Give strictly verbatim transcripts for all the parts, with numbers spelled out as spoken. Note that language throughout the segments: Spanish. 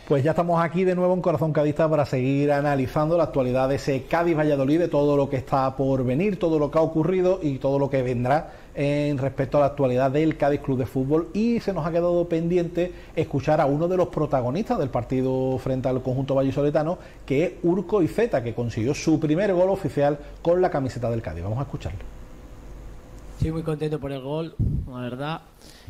Pues ya estamos aquí de nuevo en Corazón Cadista para seguir analizando la actualidad de ese Cádiz-Valladolid, de todo lo que está por venir, todo lo que ha ocurrido y todo lo que vendrá en respecto a la actualidad del Cádiz Club de Fútbol. Y se nos ha quedado pendiente escuchar a uno de los protagonistas del partido frente al conjunto vallisoletano, que es Urko Izeta, que consiguió su primer gol oficial con la camiseta del Cádiz. Vamos a escucharlo. Sí, muy contento por el gol, la verdad.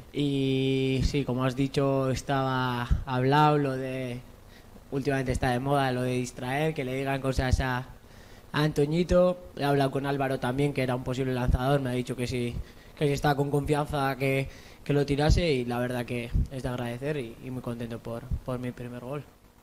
Y sí, como has dicho, estaba hablado lo de, últimamente está de moda lo de distraer, que le digan cosas a, a Antoñito. He hablado con Álvaro también, que era un posible lanzador, me ha dicho que sí, que sí estaba con confianza que, que lo tirase, y la verdad que es de agradecer y, y muy contento por, por mi primer gol.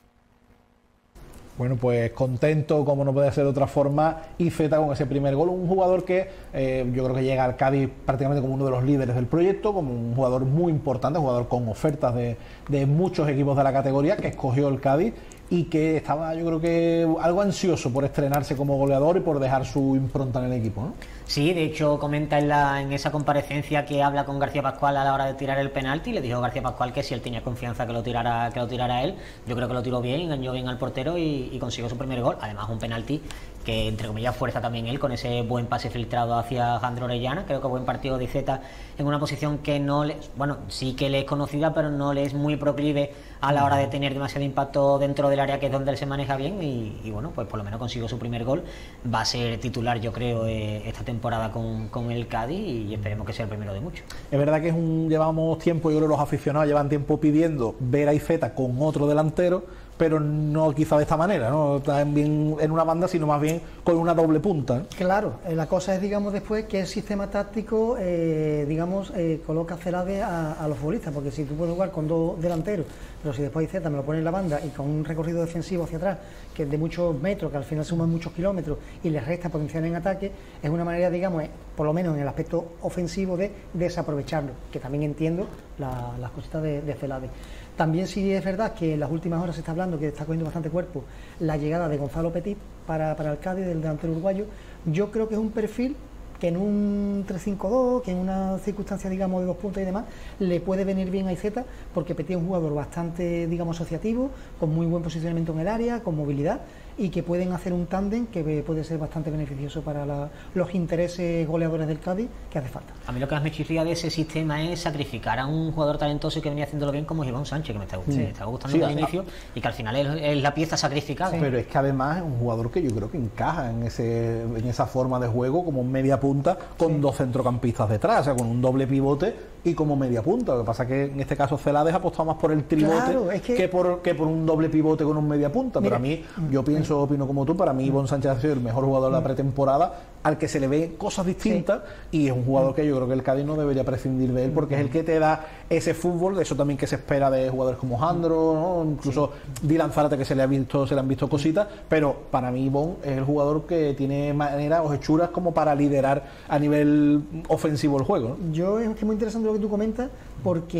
Bueno, pues contento, como no puede ser de otra forma, Izeta con ese primer gol. Un jugador que eh, yo creo que llega al Cádiz prácticamente como uno de los líderes del proyecto, como un jugador muy importante, un jugador con ofertas de, de muchos equipos de la categoría, que escogió el Cádiz y que estaba, yo creo que algo ansioso por estrenarse como goleador y por dejar su impronta en el equipo, ¿no? Sí, de hecho comenta en, la, en esa comparecencia que habla con García Pascual a la hora de tirar el penalti. Le dijo García Pascual que si él tenía confianza que lo tirara, que lo tirara él. Yo creo que lo tiró bien, engañó bien al portero y, y consiguió su primer gol. Además, un penalti que, entre comillas, fuerza también él con ese buen pase filtrado hacia Jandro Orellana. Creo que buen partido de Izeta en una posición que no le, bueno, sí que le es conocida, pero no le es muy proclive a la hora de tener demasiado impacto dentro del área, que es donde él se maneja bien. Y, y bueno, pues por lo menos consiguió su primer gol. Va a ser titular, yo creo, eh, esta temporada con, con el Cádiz, y esperemos que sea el primero de muchos. Es verdad que es un, llevamos tiempo, yo creo que los aficionados llevan tiempo pidiendo ver a Izeta con otro delantero, pero no quizá de esta manera, no también en una banda, sino más bien con una doble punta, ¿eh? Claro, eh, la cosa es, digamos, después que el sistema táctico, eh, digamos, eh, coloca Celade a, a los futbolistas, porque si tú puedes jugar con dos delanteros, pero si después Izeta me lo pone en la banda y con un recorrido defensivo hacia atrás, que es de muchos metros, que al final suman muchos kilómetros y les resta potencial en ataque, es una manera, digamos, eh, por lo menos en el aspecto ofensivo, de desaprovecharlo, que también entiendo la, las cositas de, de Celade. También sí es verdad que en las últimas horas se está hablando, que está cogiendo bastante cuerpo, la llegada de Gonzalo Petit para, para el Cádiz, del delantero uruguayo. Yo creo que es un perfil que en un tres cinco dos, que en una circunstancia, digamos, de dos puntos y demás, le puede venir bien a Izeta, porque Petit es un jugador bastante, digamos, asociativo, con muy buen posicionamiento en el área, con movilidad, y que pueden hacer un tándem que puede ser bastante beneficioso para la, los intereses goleadores del Cádiz, que hace falta. A mí lo que más me chirría de ese sistema es sacrificar a un jugador talentoso y que venía haciéndolo bien, como Iván Sánchez, que me está, sí. me está gustando sí, desde el inicio, y que al final es, es la pieza sacrificada. Sí. Pero es que además es un jugador que yo creo que encaja en, ese, en esa forma de juego como media punta, con sí. dos centrocampistas detrás, o sea, con un doble pivote y como media punta. Lo que pasa es que en este caso Celades ha apostado más por el tribote, claro, es que... Que, por, que por un doble pivote con un media punta. Mira, pero a mí, yo pienso Yo opino como tú, para mí Iván Sánchez ha sido el mejor jugador de la pretemporada, al que se le ve cosas distintas, sí. y es un jugador que yo creo que el Cádiz no debería prescindir de él, porque es el que te da ese fútbol, eso también que se espera de jugadores como Jandro, ¿no? Incluso sí. Dylan Zárate, que se le ha visto, se le han visto cositas, pero para mí Iván es el jugador que tiene maneras o hechuras como para liderar a nivel ofensivo el juego, ¿no? Yo es que es muy interesante lo que tú comentas, porque